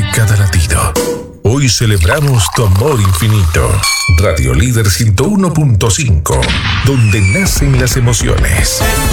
cada latido. Hoy celebramos tu amor infinito. Radio Líder 101.5, donde nacen las emociones.